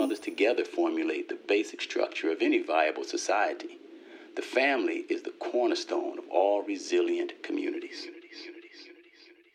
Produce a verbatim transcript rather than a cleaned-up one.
mothers together formulate the basic structure of any viable society. The family is the cornerstone of all resilient communities.